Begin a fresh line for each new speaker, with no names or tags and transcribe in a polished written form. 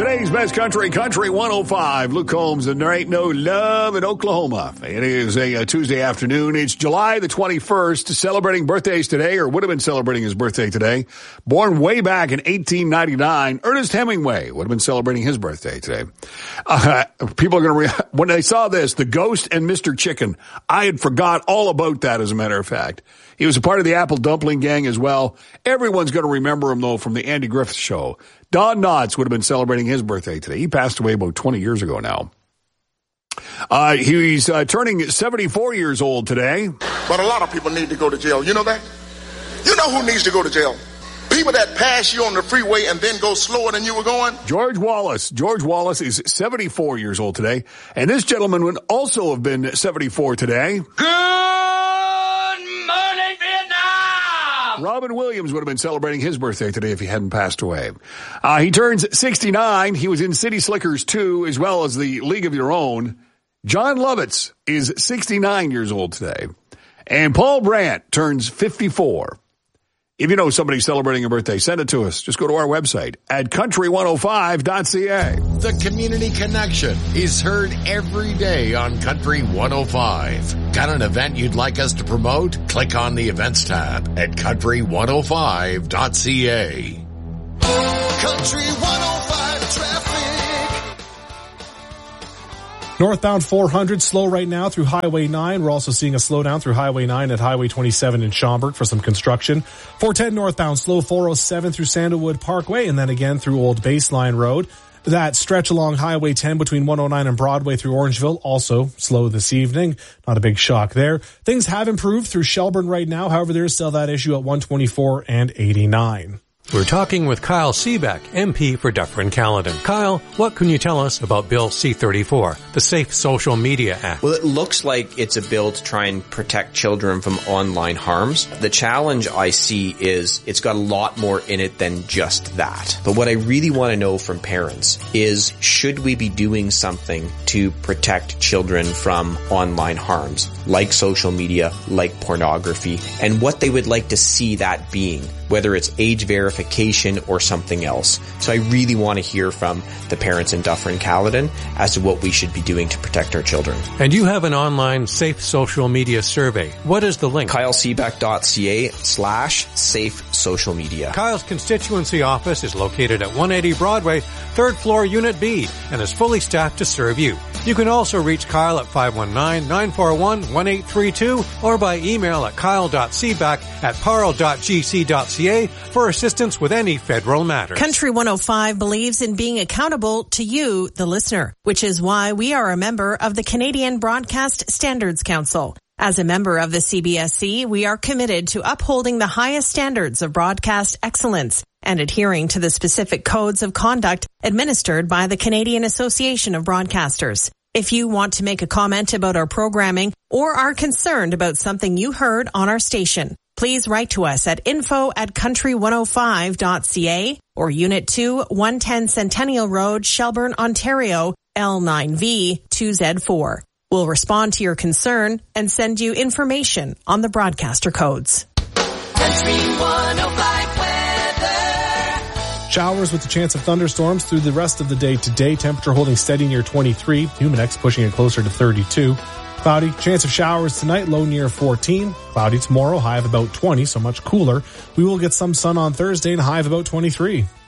Today's best country 105. Luke Combs, and there ain't no love in Oklahoma. It is a Tuesday afternoon. It's July the 21st. Celebrating birthdays today, or would have been celebrating his birthday today. Born way back in 1899, Ernest Hemingway would have been celebrating his birthday today. People are going to, when they saw this, The Ghost and Mr. Chicken, I had forgot all about that, as a matter of fact. He was a part of the Apple Dumpling Gang as well. Everyone's going to remember him, though, from the Andy Griffith Show. Don Knotts would have been celebrating his birthday today. He passed away about 20 years ago now. He's turning 74 years old today.
But a lot of people need to go to jail. You know that? You know who needs to go to jail? People that pass you on the freeway and then go slower than you were going.
George Wallace. George Wallace is 74 years old today. And this gentleman would also have been 74 today. Robin Williams would have been celebrating his birthday today if he hadn't passed away. He turns 69. He was in City Slickers 2 as well as the League of Your Own. John Lovitz is 69 years old today. And Paul Brandt turns 54. If you know somebody celebrating a birthday, send it to us. Just go to our website at country105.ca.
The Community Connection is heard every day on Country 105. Got an event you'd like us to promote? Click on the events tab at country105.ca.
Country 105 traffic.
Northbound 400 slow right now through Highway 9. We're also seeing a slowdown through Highway 9 at Highway 27 in Schaumburg for some construction. 410 northbound slow 407 through Sandalwood Parkway and then again through Old Baseline Road. That stretch along Highway 10 between 109 and Broadway through Orangeville also slow this evening. Not a big shock there. Things have improved through Shelburne right now. However, there is still that issue at 124 and 89.
We're talking with Kyle Seebeck, MP for Dufferin-Caledon. Kyle, what can you tell us about Bill C-34, the Safe Social Media Act?
Well, it looks like it's a bill to try and protect children from online harms. The challenge I see is it's got a lot more in it than just that. But what I really want to know from parents is, should we be doing something to protect children from online harms, like social media, like pornography, and what they would like to see that being, whether it's age verification or something else. So I really want to hear from the parents in Dufferin-Caledon as to what we should be doing to protect our children.
And you have an online safe social media survey. What is the link?
KyleSeebeck.ca/safe social media.
Kyle's constituency office is located at 180 Broadway, 3rd floor, Unit B, and is fully staffed to serve you. You can also reach Kyle at 519-941-1832 or by email at kyle.seebeck@parle.gc.ca for assistance with any federal matters.
Country 105 believes in being accountable to you, the listener, which is why we are a member of the Canadian Broadcast Standards Council. As a member of the CBSC, we are committed to upholding the highest standards of broadcast excellence and adhering to the specific codes of conduct administered by the Canadian Association of Broadcasters. If you want to make a comment about our programming or are concerned about something you heard on our station, please write to us at info@country105.ca or Unit 2, 110 Centennial Road, Shelburne, Ontario, L9V 2Z4. We'll respond to your concern and send you information on the broadcaster codes.
Country 105 weather.
Showers with the chance of thunderstorms through the rest of the day today. Temperature holding steady near 23. Humidex pushing it closer to 32. Cloudy, chance of showers tonight, low near 14. Cloudy tomorrow, high of about 20, so much cooler. We will get some sun on Thursday and high of about 23.